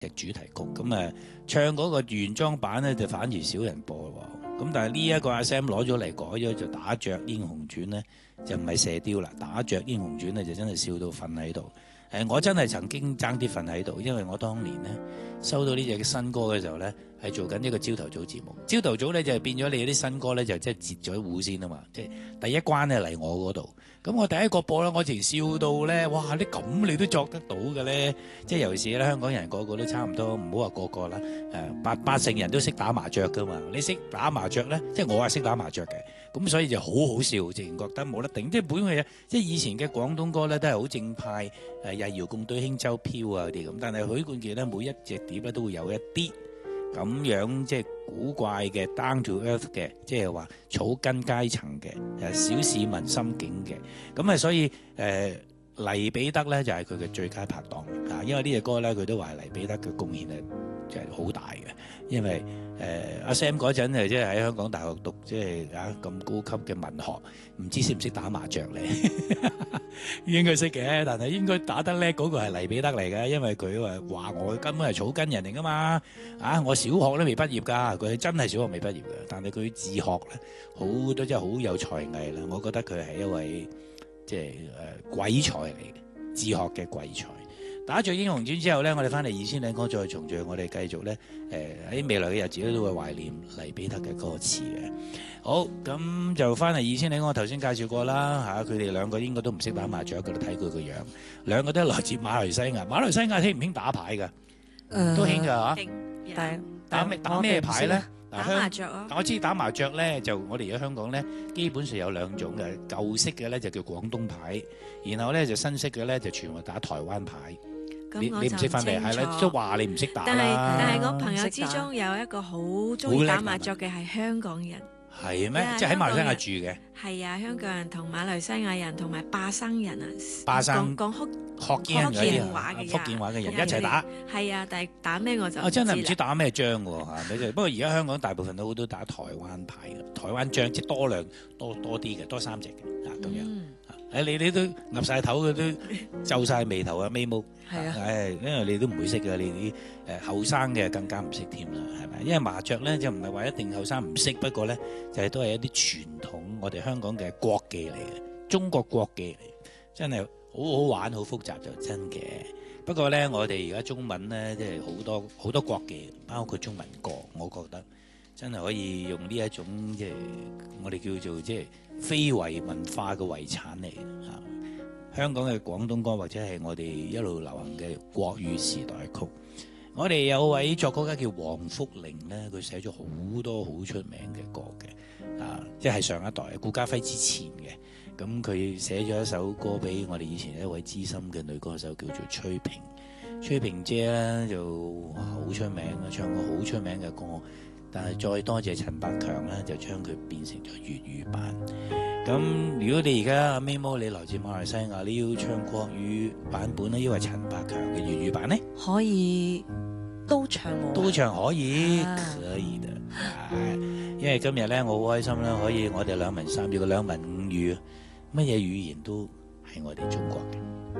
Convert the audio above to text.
嘅主題曲，咁唱嗰個原裝版咧就反而少人播喎。咁但係呢一個阿 Sam 攞咗嚟改咗就打雀英雄傳咧，就唔係射雕啦，打雀英雄傳咧就真係笑到瞓喺度。我真係曾經爭啲瞓喺度，因為我當年咧收到呢隻新歌嘅時候咧，係做緊一個朝頭早節目。朝頭早咧就變咗你啲新歌咧就即係截咗糊先啊嘛，即係第一關咧嚟我嗰度。咁我第一個播啦，我直笑到咧，哇！你咁你都作得到嘅咧，即係尤其是咧香港人個個都差唔多，唔好話個個啦，八成人都識打麻雀噶嘛。你識打麻雀咧，即係我係識打麻雀嘅，咁所以就好好笑，直然覺得冇得頂。即係本嘅嘢，即係以前嘅廣東歌咧都係好正派，又係搖共對輕舟飄啊嗰啲咁，但係許冠傑咧每一隻碟咧都會有一啲咁樣即係古怪嘅 down to earth 嘅，即係話草根階層嘅小市民心境嘅，咁所以黎彼得咧就係佢嘅最佳拍檔啊，因為呢隻歌咧佢都話黎彼得嘅貢獻係就係好大嘅，因為阿 Sam 嗰陣即係喺香港大學讀即係咁高級嘅文學，唔知識唔識打麻雀咧？應該識嘅，但係應該打得叻嗰個係黎彼得嚟嘅，因為佢話我根本係草根人嚟噶嘛，我小學都未畢業㗎，佢真係小學未畢業嘅，但係佢自學咧好多真係好有才藝啦，我覺得佢係一位即係鬼才嚟嘅，自學嘅鬼才。打咗英雄傳之後咧，我哋翻嚟2000年歌再重聚，我哋繼續咧喺未來嘅日子咧都會懷念黎彼得嘅歌詞嘅。好，咁就翻嚟2000年，我頭先介紹過啦嚇，佢哋兩個應該都唔識打麻雀，佢哋睇佢個樣，兩個都係來自馬來西亞。馬來西亞興唔興打牌㗎？都興㗎嚇。打咩牌咧？ 打麻雀啊！ 我知打麻雀咧，就我哋而家香港咧，基本上有兩種嘅，舊式嘅咧就叫廣東牌，然後咧就新式嘅咧就全部打台灣牌。你唔識翻嚟係啦，都話你唔識打啦。 但係我朋友之中有一個好中意打麻雀嘅係香港人。 係咩？即係喺馬來西亞住嘅。係啊，香港人同馬來西亞人同埋巴生人啊， 巴生講福建話嘅人一齊打。 係啊，但係打咩我就真係唔知打咩張喎嚇。不過而家香港大部分都好多打台灣牌嘅，台灣張即係多啲嘅，多3隻嘅咁樣。你都岌晒頭嘅，都皺晒眉頭啊，眉毛。係啊，因為你都唔會識嘅，你啲後生嘅更加唔識添啦，係咪？因為麻雀咧就唔係話一定後生唔識，不過咧就係都係一啲傳統我哋香港嘅國技嚟嘅，中國國技嚟，真係好好玩，好複雜就真嘅。不過咧，我哋而家中文咧即係好多國技，包括中文歌，我覺得真係可以用呢一種即係我哋叫做即係非遺文化嘅遺產嚟嚇。香港嘅廣東歌或者係我哋一路流行嘅國語時代曲，我哋有位作曲家叫黃福玲咧，佢寫咗好多好出名嘅歌嘅，即係上一代顧嘉輝之前嘅，咁佢寫咗一首歌俾我哋以前一位資深嘅女歌手叫做崔萍，崔萍姐咧就好出名嘅，唱過好出名嘅歌，但係再多謝陳百強咧，就將佢變成咗粵語版。咁如果你而家阿 Mimo 你來自馬來西亞，你要唱國語版本咧，抑或陳百強嘅粵語版呢？ 可以都唱喎。 都唱可以，可以的。因為今日咧，我好開心啦，可以我哋兩文三語嘅兩文五語，乜嘢語言都係我哋中國嘅。